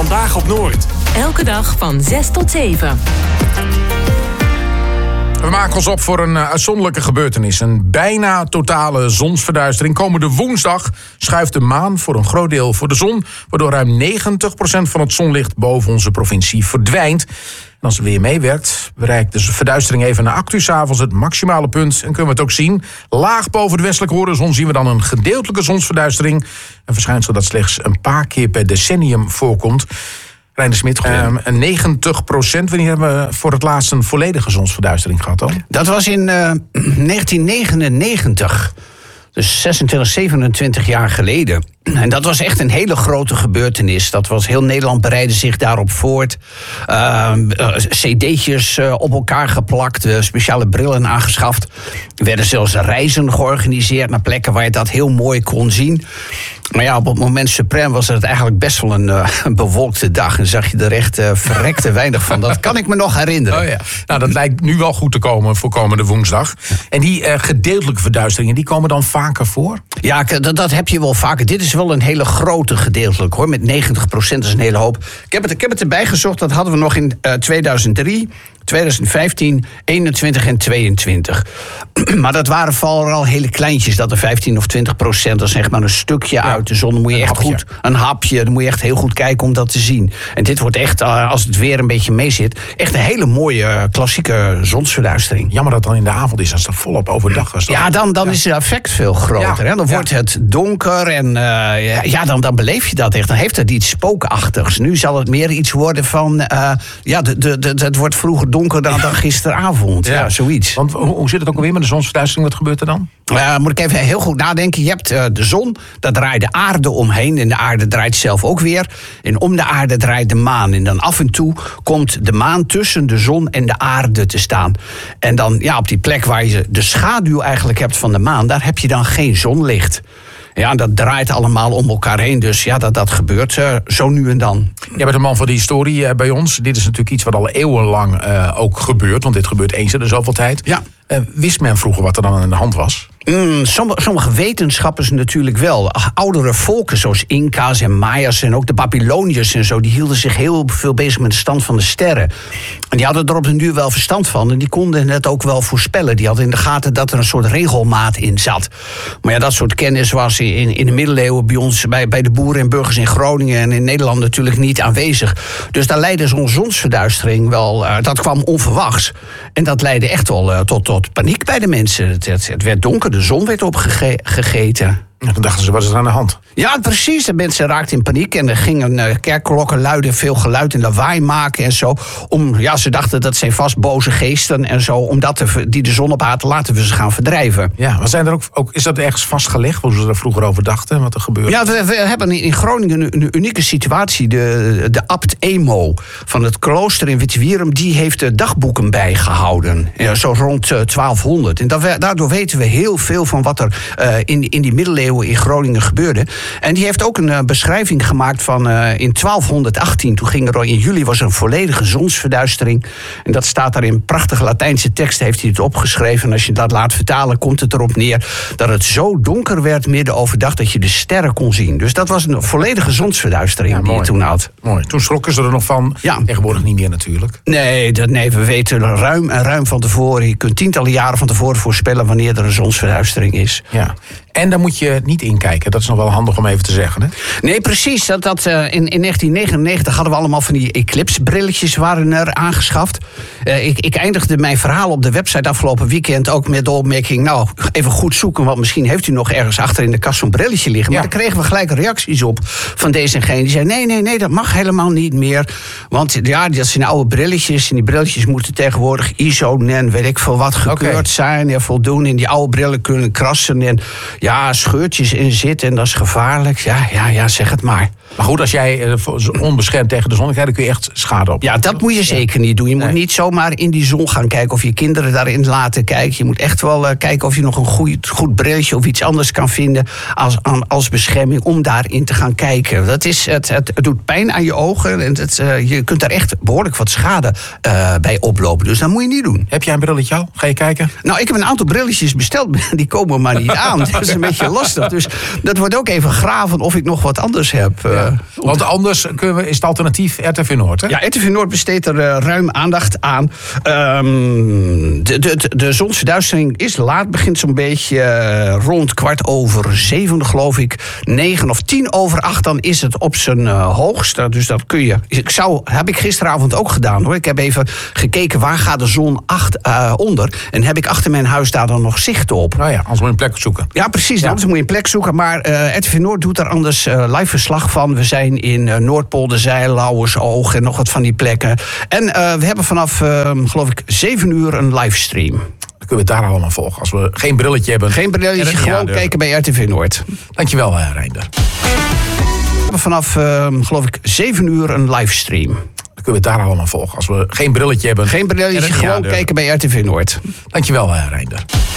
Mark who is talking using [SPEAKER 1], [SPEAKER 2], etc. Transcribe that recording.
[SPEAKER 1] Vandaag op Noord.
[SPEAKER 2] Elke dag van 6 tot 7.
[SPEAKER 3] We maken ons op voor een uitzonderlijke gebeurtenis. Een bijna totale zonsverduistering. Komende woensdag schuift de maan voor een groot deel voor de zon, waardoor ruim 90% van het zonlicht boven onze provincie verdwijnt. En als het weer meewerkt, bereikt de verduistering even na 8 uur 's avonds het maximale punt. En kunnen we het ook zien. Laag boven de westelijke horizon zien we dan een gedeeltelijke zonsverduistering. Een verschijnsel dat slechts een paar keer per decennium voorkomt. Reiner Smit, 90%. Wanneer hebben we voor het laatst een volledige zonsverduistering gehad dan?
[SPEAKER 4] Dat was in 1999. Dus 26, 27 jaar geleden. En dat was echt een hele grote gebeurtenis. Dat was heel Nederland bereidde zich daarop voort. cd'tjes op elkaar geplakt. Speciale brillen aangeschaft. Er werden zelfs reizen georganiseerd naar plekken waar je dat heel mooi kon zien. Maar ja, op het moment suprem was het eigenlijk best wel een bewolkte dag. En zag je er echt verrekte weinig van. Dat kan ik me nog herinneren.
[SPEAKER 3] Oh ja. Nou, dat lijkt nu wel goed te komen voor komende woensdag. En die gedeeltelijke verduisteringen, die komen dan vaker voor?
[SPEAKER 4] Ja, dat heb je wel vaker. Dit is wel een hele grote gedeeltelijk, hoor. Met 90% is een hele hoop. Ik heb het erbij gezocht. Dat hadden we nog in 2003... 2015, 21 en 22. Maar dat waren vooral hele kleintjes. Dat er 15 of 20%, dat is zeg maar een stukje uit de zon. Dan moet je echt goed, een hapje, dan moet je echt heel goed kijken om dat te zien. En dit wordt echt, als het weer een beetje mee zit, echt een hele mooie klassieke zonsverduistering.
[SPEAKER 3] Jammer dat dan in de avond is, als het volop overdag was.
[SPEAKER 4] Ja, dan is het effect veel groter. Ja. Hè? Dan wordt het donker en dan beleef je dat echt. Dan heeft het iets spookachtigs. Nu zal het meer iets worden van, het wordt vroeger donker dan gisteravond. Ja, zoiets.
[SPEAKER 3] Want hoe zit het ook alweer met de zonsverduistering? Wat gebeurt er dan?
[SPEAKER 4] Moet ik even heel goed nadenken. Je hebt de zon, daar draait de aarde omheen. En de aarde draait zelf ook weer. En om de aarde draait de maan. En dan af en toe komt de maan tussen de zon en de aarde te staan. En dan op die plek waar je de schaduw eigenlijk hebt van de maan, daar heb je dan geen zonlicht. Ja, dat draait allemaal om elkaar heen. Dus ja, dat gebeurt zo nu en dan.
[SPEAKER 3] Jij bent een man van de historie bij ons. Dit is natuurlijk iets wat al eeuwenlang ook gebeurt. Want dit gebeurt eens in de zoveel tijd. Ja. Wist men vroeger wat er dan aan de hand was?
[SPEAKER 4] Sommige wetenschappers natuurlijk wel. Oudere volken zoals Inca's en Maya's en ook de Babyloniërs en zo, die hielden zich heel veel bezig met de stand van de sterren. En die hadden er op den duur wel verstand van. En die konden het ook wel voorspellen. Die hadden in de gaten dat er een soort regelmaat in zat. Maar ja, dat soort kennis was in de middeleeuwen bij ons, bij de boeren en burgers in Groningen en in Nederland natuurlijk niet aanwezig. Dus daar leidde zo'n zonsverduistering wel, dat kwam onverwachts. En dat leidde echt wel tot paniek bij de mensen. Het werd donker, de zon werd opgegeten.
[SPEAKER 3] En toen dachten ze, wat is er aan de hand?
[SPEAKER 4] Ja, precies. De mensen raakten in paniek en er gingen kerkklokken luiden, veel geluid en lawaai maken en zo. Ze dachten dat zijn vast boze geesten en zo, die de zon ophaten, laten we ze gaan verdrijven.
[SPEAKER 3] Ja, maar zijn er ook, is dat ergens vastgelegd, hoe ze er vroeger over dachten, wat er gebeurde?
[SPEAKER 4] Ja, we hebben in Groningen een unieke situatie. De abt Emo van het klooster in Wittewierum, die heeft de dagboeken bijgehouden. Zo rond 1200. En daardoor weten we heel veel van wat er in die middeleeuwen in Groningen gebeurde. En die heeft ook een beschrijving gemaakt van in 1218. Toen ging er in juli was er een volledige zonsverduistering. En dat staat daar in prachtige Latijnse teksten, heeft hij het opgeschreven. En als je dat laat vertalen, komt het erop neer dat het zo donker werd midden overdag dat je de sterren kon zien. Dus dat was een volledige zonsverduistering die je toen had.
[SPEAKER 3] Mooi. Toen schrokken ze er nog van. Ja. Tegenwoordig niet meer natuurlijk.
[SPEAKER 4] Nee, we weten ruim van tevoren. Je kunt tientallen jaren van tevoren voorspellen wanneer er een zonsverduistering is.
[SPEAKER 3] Ja. En daar moet je niet in kijken. Dat is nog wel handig om even te zeggen, hè?
[SPEAKER 4] Nee, precies. In 1999 hadden we allemaal van die eclipsebrilletjes waren er aangeschaft. Ik eindigde mijn verhaal op de website afgelopen weekend ook met de opmerking, even goed zoeken, want misschien heeft u nog ergens achter in de kast zo'n brilletje liggen. Maar daar kregen we gelijk reacties op van deze en gene. Die zei, nee, dat mag helemaal niet meer. Want dat zijn oude brilletjes en die brilletjes moeten tegenwoordig ISO-NEN, weet ik veel wat, gekeurd zijn en voldoen. En die oude brillen kunnen krassen en scheurtjes in zitten en dat is gevaarlijk. Ja, zeg het maar.
[SPEAKER 3] Maar goed, als jij onbeschermd tegen de zon kijkt, dan kun je echt schade op.
[SPEAKER 4] Ja, dat moet je zeker niet doen. Je moet niet zomaar in die zon gaan kijken of je kinderen daarin laten kijken. Je moet echt wel kijken of je nog een goed brilletje of iets anders kan vinden als bescherming om daarin te gaan kijken. Het doet pijn aan je ogen en je kunt daar echt behoorlijk wat schade bij oplopen. Dus dat moet je niet doen.
[SPEAKER 3] Heb jij een brilletje al? Ga je kijken?
[SPEAKER 4] Nou, ik heb een aantal brilletjes besteld, die komen maar niet aan. Dus een beetje lastig. Dus dat wordt ook even graven of ik nog wat anders heb.
[SPEAKER 3] Want anders is het alternatief RTV Noord, hè?
[SPEAKER 4] Ja, RTV Noord besteedt er ruim aandacht aan. De zonsverduistering is laat. Begint zo'n beetje rond 7:15, geloof ik. 9 of 7:10, dan is het op zijn hoogst. Dus dat kun je... Heb ik gisteravond ook gedaan, hoor. Ik heb even gekeken, waar gaat de zon onder? En heb ik achter mijn huis daar dan nog zicht op?
[SPEAKER 3] Nou ja, als we een plek zoeken.
[SPEAKER 4] Ja, precies. Anders moet je een plek zoeken. Maar RTV Noord doet daar anders live verslag van. We zijn in Noordpolderzeil, Lauwersoog en nog wat van die plekken. En we hebben vanaf, geloof ik, 7 uur een livestream.
[SPEAKER 3] Dan kunnen we het daar allemaal volgen. Als we geen brilletje hebben.
[SPEAKER 4] Geen brilletje, gewoon kijken bij RTV Noord.
[SPEAKER 3] Dankjewel, Reinder.
[SPEAKER 4] We hebben vanaf, geloof ik, 7 uur een livestream.
[SPEAKER 3] Dan kunnen we het daar allemaal volgen. Als we geen brilletje hebben.
[SPEAKER 4] Geen brilletje, gewoon kijken bij RTV Noord.
[SPEAKER 3] Dankjewel, Reinder.